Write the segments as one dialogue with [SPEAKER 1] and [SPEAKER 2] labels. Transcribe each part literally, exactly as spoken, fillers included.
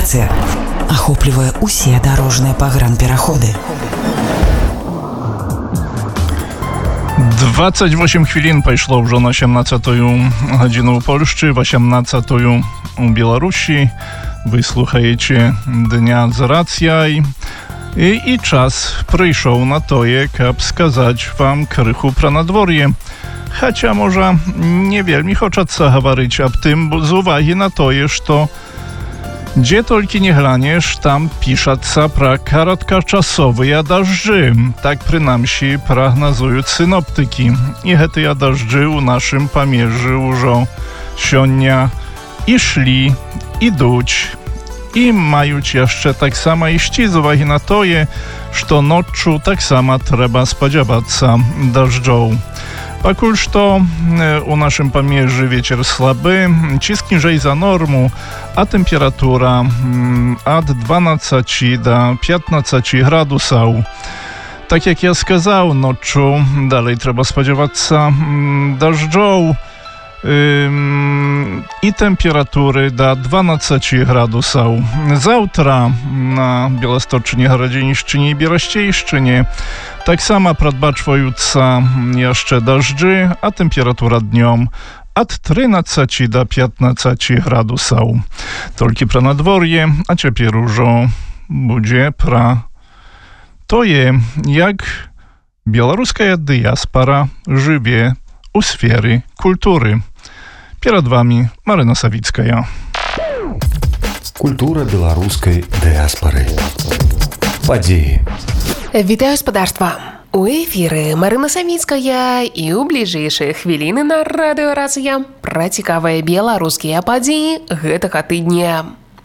[SPEAKER 1] навігацыя ахоплівае ўсе дарожныя пагранпераходы.
[SPEAKER 2] двадцять восемь хвілін пайшло ўжо на сямнаццатую гадзіну ў Польшчы, васямнаццатую у Беларусі. Вы слухаеце Дня з рацыяй. І, і час прыйшоў на тое, каб сказаць вам крыху пра надвор'е. Хаця, можа, не вельмі хочацца гаварыць аб тым, з увагі на тое, што дзе толькі не глянеш, там пішацца пра кароткачасовыя дажджы. Так, прынамсі, прагназуюць сіноптыкі. І гэтыя дажджы ў нашым памежжы ўжо сёння ішлі, ідуць і маюць яшчэ таксама ісці з увагі на тое, што ноччу таксама трэба спадзявацца дажджоў. Пакуль што у нашым памежжы вецер слабы, ціск ніжэй за норму, а тэмпература ад дванаццаці да пятнаццаці градусаў. Так як я сказаў, ноччу далей трэба спадзявацца дажджоў і тэмпературы да дванаццаці градусаў. Заўтра на Беласточчыне, Гарадзенішчыне і Берасцейшчыне таксама прадбачваюцца яшчэ дажджы, а тэмпература днём ад трынаццаці да пятнаццаці градусаў. Толькі пра надвор'е, а цяпер ужо будзе пра тое, як беларуская дыяспара жыве у сферы культуры. Перад вами Марына Савіцкая.
[SPEAKER 3] Культура беларускай дыяспары. Падзеі.
[SPEAKER 4] Вітаю спадарства! У эфіры Марына Савіцкая і ў бліжэйшыя хвіліны на радыё Рацыя пра цікавыя беларускія падзеі гэтага тыдня.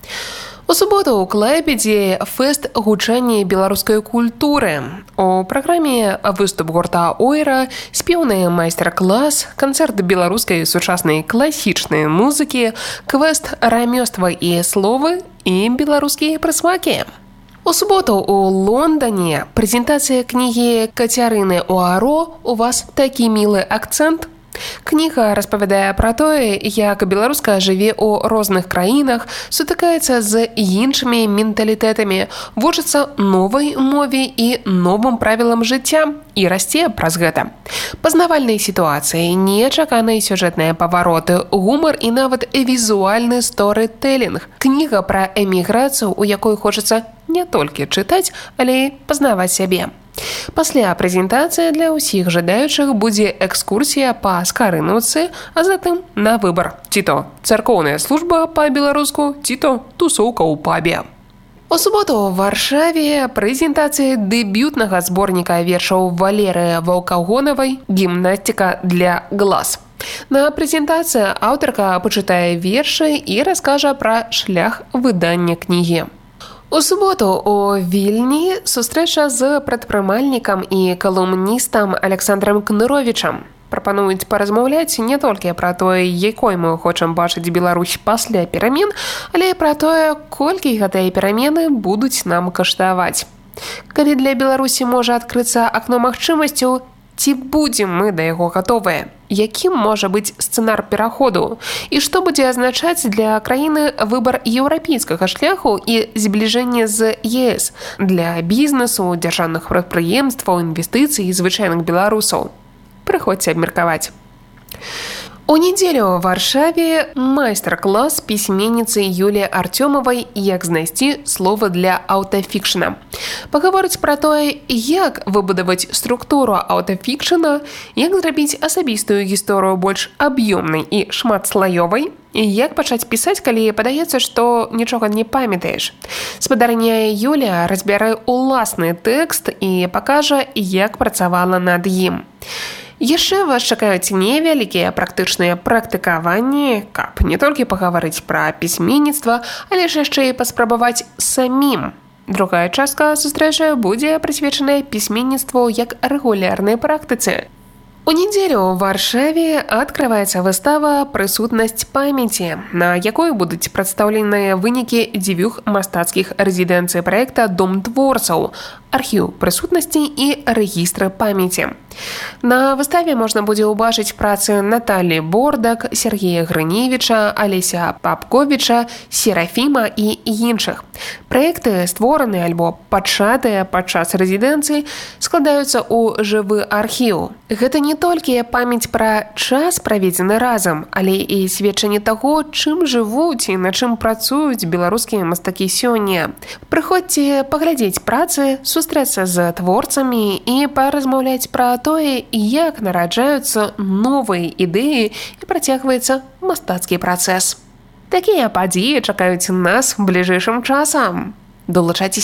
[SPEAKER 4] У суботу ў Клайпедзе фэст гучання беларускай культуры. У праграме выступ гурта Ойра, спеўны майстар-клас, канцэрт беларускай сучаснай класічнай музыкі, квест рамёства і словы і беларускія прысмакі. У суботу у Лондоне прэзентацыя кнігі Кацярыны Уаро «У вас такі мілы акцэнт». Кніга распавядае пра тое, як беларуска жыве ў розных краінах, сутыкаецца з іншымі менталітэтамі, вучыцца новай мове і новым правілам жыцця і расце праз гэта. Пазнавальныя сітуацыі, нечаканыя сюжэтныя павароты, гумар і нават візуальны сторытэлінг. Кніга пра эміграцыю, у якой хочацца не толькі чытаць, але і пазнаваць сябе. Пасля прэзентацыя для ўсіх жадаючых будзе экскурсія па скарынаўцы, а затым на выбар. Ці то царкоўная служба па-беларуску, ці то тусоўка ў пабе. У суботу ў Варшаве прэзентацыя дэбютнага зборніка вершаў Валерыі Ваўкагонавай «Гімнастыка для глаз». На прэзентацыі аўтарка пачытае вершы і раскажа пра шлях выдання кнігі. У суботу у Вільні сустрэча з прадпрымальнікам і калумністам Александрам Кныровічам. Прапануюць паразмаўляць не толькі пра тое, якой мы хочам бачыць Беларусь пасля перамен, але і пра тое, колькі гэтыя перамены будуць нам каштаваць. Калі для Беларусі можа адкрыцца акно магчымасцяў, ці будзем мы да яго гатовыя? Якім можа быць сцэнар пераходу? І што будзе азначаць для краіны выбар еўрапейскага шляху і збліжэнне з е эс для бізнесу, дзяржаўных прадпрыемстваў, інвестыцый і звычайных беларусаў? Прыходзьце абмеркаваць. У нядзелю ў Варшаве майстар-клас пісьменніцы Юліі Артёмавай «Як знайсці словы для аўтафікшна». Пагаворыць пра тое, як выбудаваць структуру аўтафікшна, як зрабіць асабістую гісторыю больш аб'ёмнай і шматслаёвай, і як пачаць пісаць, калі падаецца, што нічога не памятаеш. Спадарня Юлія разбярэ уласны тэкст і пакажа, як працавала над ім. Яшчэ вас чакаюць невялікія практычныя практыкаванні, каб не толькі пагаварыць пра пісьменніцтва, але ж яшчэ і паспрабаваць самім. Другая частка сустрэчы будзе прысвечаная пісьменніцтву як рэгулярнай практыцы. У нядзелю ў Варшаве адкрываецца выстава «Прысутнасць памяці», на якой будуць прадстаўленыя вынікі дзвюх мастацкіх рэзідэнцый праекта «Дом творцаў», архіў прысутнасці і рэгістры памяці. На выставе можна будзе ўбачыць працы Наталі Бордак, Сергея Грыневіча, Алеся Папковіча, Серафіма і іншых. Праекты, створаныя альбо пачатыя падчас рэзідэнцыі, складаюцца ў жывы архіў. Гэта не толькі памяць пра час, праведзены разам, але і сведчанне таго, чым жывуць і на чым працуюць беларускія мастакі сёння. Прыходзьце паглядзець працы, сустрэцца з творцамі і паразмаўляць пра тое, як нараджаюцца новыя ідэі і працягваецца мастацкі працэс. Такія падзеі чакаюць нас бліжэйшым часам. Долучайцеся